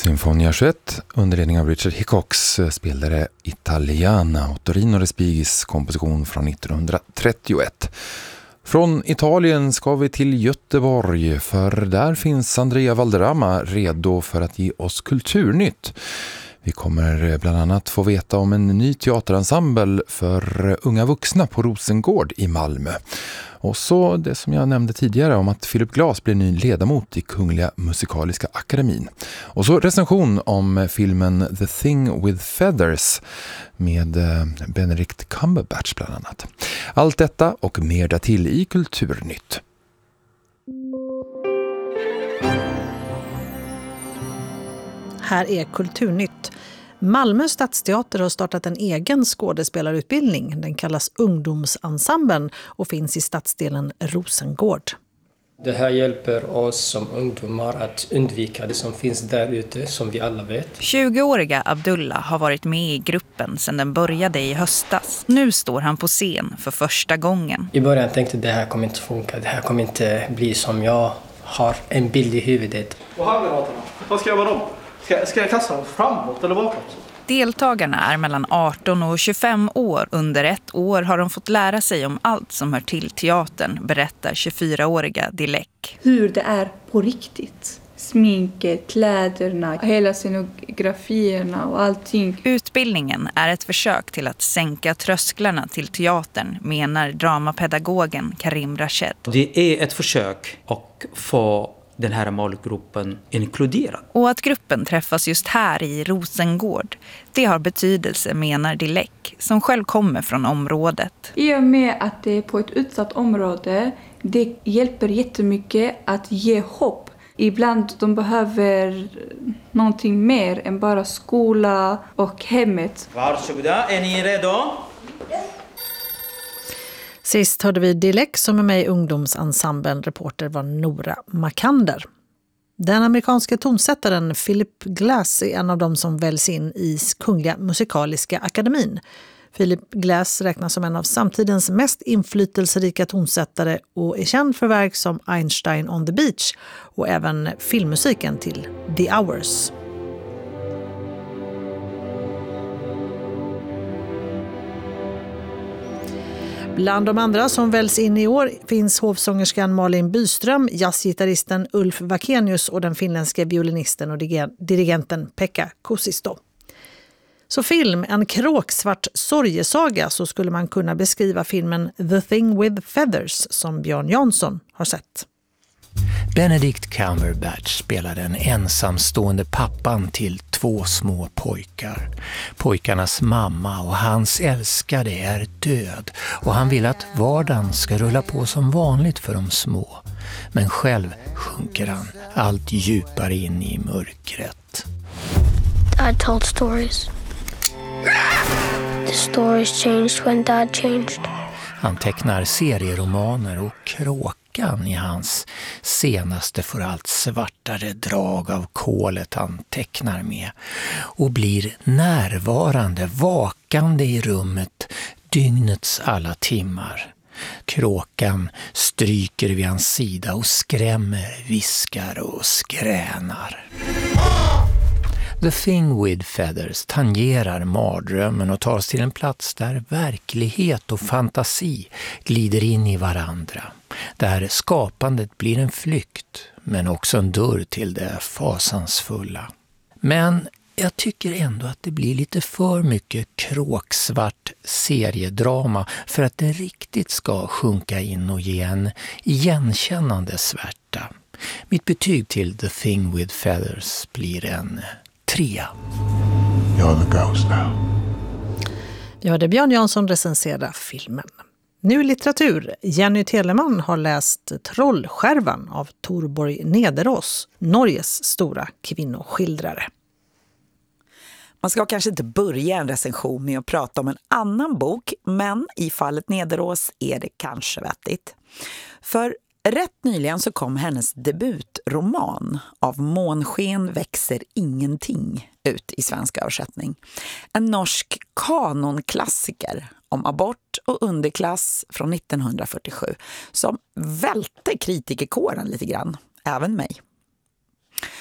Sinfonia 21 under ledning av Richard Hickox spelade Italiana och Torino Respigis komposition från 1931. Från Italien ska vi till Göteborg, för där finns Andrea Valderrama redo för att ge oss kulturnytt. Vi kommer bland annat få veta om en ny teaterensemble för unga vuxna på Rosengård i Malmö. Och så det som jag nämnde tidigare om att Philip Glass blir ny ledamot i Kungliga Musikaliska Akademin. Och så recension om filmen The Thing with Feathers med Benedict Cumberbatch bland annat. Allt detta och mer därtill i Kulturnytt. Här är Kulturnytt. Malmö stadsteater har startat en egen skådespelarutbildning. Den kallas Ungdomsensemblen och finns i stadsdelen Rosengård. Det här hjälper oss som ungdomar att undvika det som finns där ute, som vi alla vet. 20-åriga Abdullah har varit med i gruppen sedan den började i höstas. Nu står han på scen för första gången. I början tänkte jag att det här kommer inte funka. Det här kommer inte bli som jag har en bild i huvudet. Och handgranaterna, vad ska jag göra dem? Ska jag kasta dem framåt eller bakåt? Deltagarna är mellan 18 och 25 år. Under ett år har de fått lära sig om allt som hör till teatern, berättar 24-åriga Dilek. Hur det är på riktigt. Sminket, kläderna, hela scenografierna och allting. Utbildningen är ett försök till att sänka trösklarna till teatern, menar dramapedagogen Karim Rached. Det är ett försök att få den här målgruppen inkluderad. Och att gruppen träffas just här i Rosengård, det har betydelse, menar Dilek, som själv kommer från området. I och med att det är på ett utsatt område, det hjälper jättemycket att ge hopp. Ibland de behöver någonting mer än bara skola och hemmet. Varsågoda, är ni redo? Sist hörde vi Dilek som är med i Ungdomsensemblen. Reporter var Nora Makander. Den amerikanska tonsättaren Philip Glass är en av dem som väljs in i Kungliga Musikaliska Akademin. Philip Glass räknas som en av samtidens mest inflytelserika tonsättare och är känd för verk som Einstein on the Beach och även filmmusiken till The Hours. Bland de andra som väljs in i år finns hovsångerskan Malin Byström, jazzgitarristen Ulf Vakenius och den finländska violinisten och dirigenten Pekka Kuusisto. Så film, en kråksvart sorgesaga, så skulle man kunna beskriva filmen The Thing with Feathers som Björn Jansson har sett. Benedict Cumberbatch spelade en ensamstående pappan till 2 små pojkar. Pojkarnas mamma och hans älskade är död och han vill att vardagen ska rulla på som vanligt för de små. Men själv sjunker han allt djupare in i mörkret. Dad told stories. The stories changed when Dad changed. Han tecknar serieromaner och kråkan i hans senaste får allt svartare drag av kolet han tecknar med och blir närvarande, vakande i rummet dygnets alla timmar. Kråkan stryker vid hans sida och skrämmer, viskar och skränar. The Thing with Feathers tangerar mardrömmen och tar till en plats där verklighet och fantasi glider in i varandra. Där skapandet blir en flykt, men också en dörr till det fasansfulla. Men jag tycker ändå att det blir lite för mycket kråksvart seriedrama för att det riktigt ska sjunka in och ge en igenkännande svärta. Mitt betyg till The Thing with Feathers blir en 3. You're the ghost now. Vi hörde Björn Jansson recensera filmen. Nu litteratur. Jenny Telemann har läst Trollskärvan av Torborg Nederås, Norges stora kvinnoskildrare. Man ska kanske inte börja en recension med att prata om en annan bok, men i fallet Nederås är det kanske vettigt. För rätt nyligen så kom hennes debutroman Av månsken växer ingenting ut i svensk översättning. En norsk kanonklassiker om abort och underklass från 1947 som välte kritikerkåren lite grann, även mig.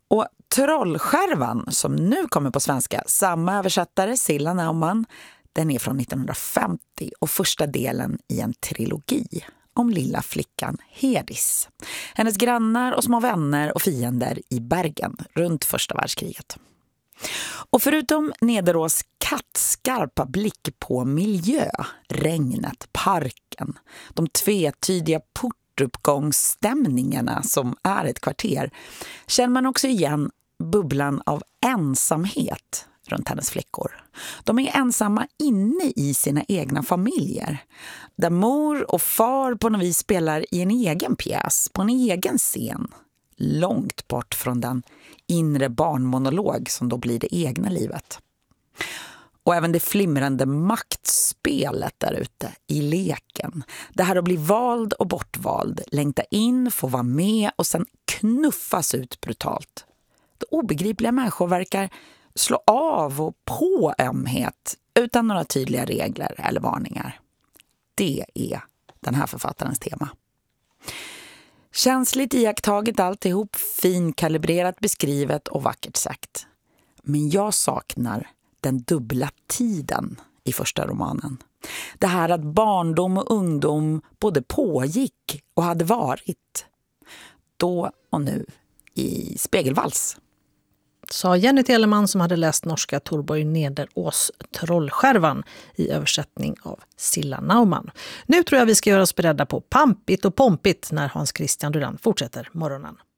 Och Trollskärvan, som nu kommer på svenska, samma översättare, Cilla Naumann, den är från 1950 och första delen i en trilogi om lilla flickan Hedis. Hennes grannar och små vänner och fiender i Bergen runt första världskriget. Och förutom Nederås kattskarpa blick på miljö, regnet, parken, de tvetydiga portuppgångsstämningarna som är ett kvarter, känner man också igen bubblan av ensamhet runt hennes flickor. De är ensamma inne i sina egna familjer, där mor och far på något vis spelar i en egen pjäs, på en egen scen, långt bort från den inre barnmonolog som då blir det egna livet. Och även det flimrande maktspelet där ute i leken. Det här att bli vald och bortvald, längta in, få vara med och sen knuffas ut brutalt. Det obegripliga människor verkar slå av och på ömhet utan några tydliga regler eller varningar. Det är den här författarens tema. Känsligt iakttaget alltihop, finkalibrerat beskrivet och vackert sagt. Men jag saknar den dubbla tiden i första romanen. Det här att barndom och ungdom både pågick och hade varit. Då och nu i Spegelvals. Sa Jenny Telemann som hade läst norska Torborg Nederås Trollskärvan i översättning av Cilla Naumann. Nu tror jag vi ska göra oss beredda på pampigt och pompigt när Hans Christian Durand fortsätter morgonen.